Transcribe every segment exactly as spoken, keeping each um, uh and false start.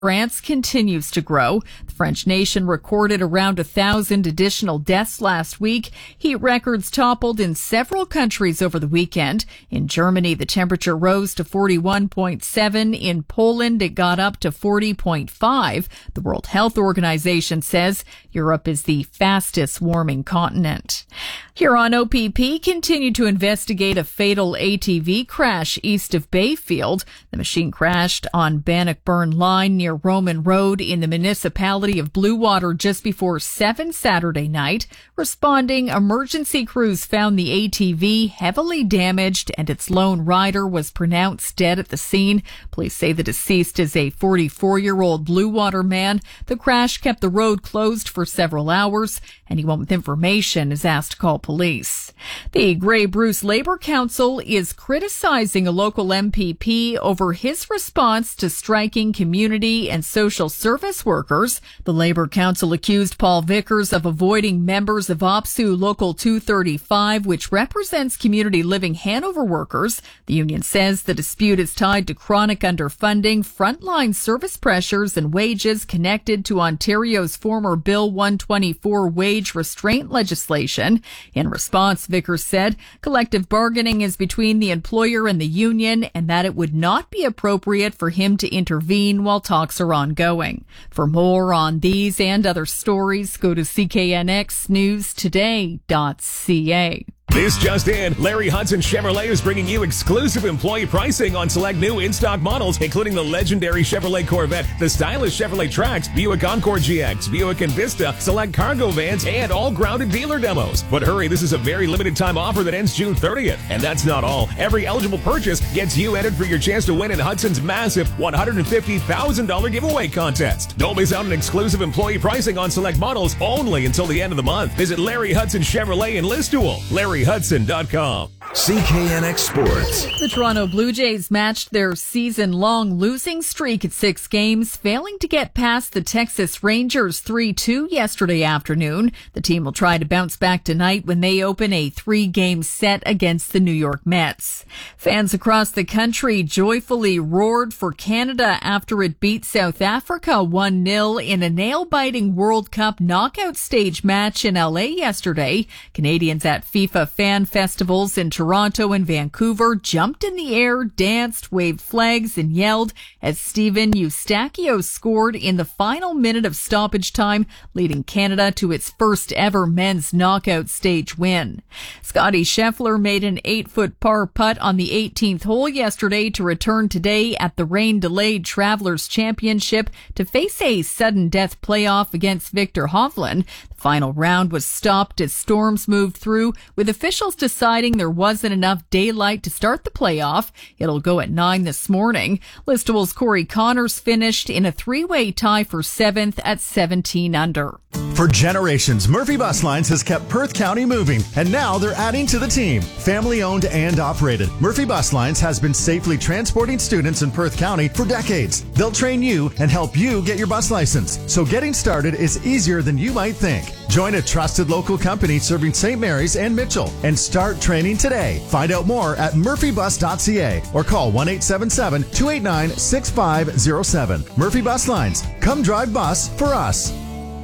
France continues to grow. The French nation recorded around a thousand additional deaths last week. Heat records toppled in several countries over the weekend. In Germany, the temperature rose to forty-one point seven. In Poland, it got up to forty point five. The World Health Organization says Europe is the fastest warming continent. Here on O P P, continue to investigate a fatal A T V crash east of Bayfield. The machine crashed on Bannockburn Line near Roman Road in the municipality of Bluewater just before seven Saturday night. Responding emergency crews found the A T V heavily damaged and its lone rider was pronounced dead at the scene. Police say the deceased is a forty-four-year-old Bluewater man. The crash kept the road closed for several hours. Anyone with information is asked to call police. The Grey Bruce Labour Council is criticizing a local M P P over his response to striking community and social service workers. The Labour Council accused Paul Vickers of avoiding members of O P S U Local two thirty-five, which represents Community Living Hanover workers. The union says the dispute is tied to chronic underfunding, frontline service pressures, and wages connected to Ontario's former Bill one twenty-four wage restraint legislation. In response, Vickers said collective bargaining is between the employer and the union and that it would not be appropriate for him to intervene while talks are ongoing. For more on these and other stories, go to C K N X news today dot C A. This just in, Larry Hudson Chevrolet is bringing you exclusive employee pricing on select new in-stock models, including the legendary Chevrolet Corvette, the stylish Chevrolet Trax, Buick Encore G X, Buick Envista, select cargo vans, and all grounded dealer demos. But hurry, this is a very limited time offer that ends June thirtieth. And that's not all. Every eligible purchase gets you entered for your chance to win in Hudson's massive one hundred fifty thousand dollars giveaway contest. Don't miss out on exclusive employee pricing on select models only until the end of the month. Visit Larry Hudson Chevrolet in Listool. Larry Hudson dot com. C K N X Sports. The Toronto Blue Jays matched their season-long losing streak at six games, failing to get past the Texas Rangers three two yesterday afternoon. The team will try to bounce back tonight when they open a three-game set against the New York Mets. Fans across the country joyfully roared for Canada after it beat South Africa one nil in a nail-biting World Cup knockout stage match in L A yesterday. Canadians at FIFA fan festivals in Toronto and Vancouver jumped in the air, danced, waved flags, and yelled as Steven Eustachio scored in the final minute of stoppage time, leading Canada to its first ever men's knockout stage win. Scottie Scheffler made an eight-foot par putt on the eighteenth hole yesterday to return today at the rain-delayed Travelers Championship to face a sudden death playoff against Victor Hovland. The final round was stopped as storms moved through, with officials deciding there wasn't enough daylight to start the playoff. It'll go at nine this morning. Listool's Corey Connors finished in a three-way tie for seventh at seventeen under. For generations, Murphy Bus Lines has kept Perth County moving, and now they're adding to the team. Family owned and operated, Murphy Bus Lines has been safely transporting students in Perth County for decades. They'll train you and help you get your bus license, so getting started is easier than you might think. Join a trusted local company serving Saint Mary's and Mitchell and start training today. Find out more at murphy bus dot c a or call one eight seven seven, two eight nine, six five zero seven. Murphy Bus Lines. Come drive bus for us.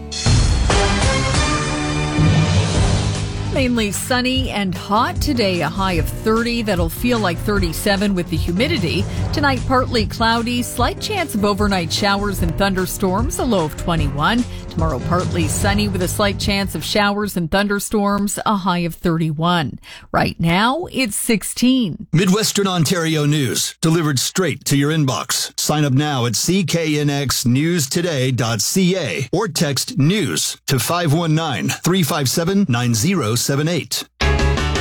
Mainly sunny and hot today, a high of thirty that'll feel like thirty-seven with the humidity. Tonight, partly cloudy, slight chance of overnight showers and thunderstorms, a low of twenty-one. Tomorrow, partly sunny with a slight chance of showers and thunderstorms, a high of thirty-one. Right now, it's sixteen. Midwestern Ontario news, delivered straight to your inbox. Sign up now at C K N X news today dot c a or text news to five one nine, three five seven, nine zero seven eight.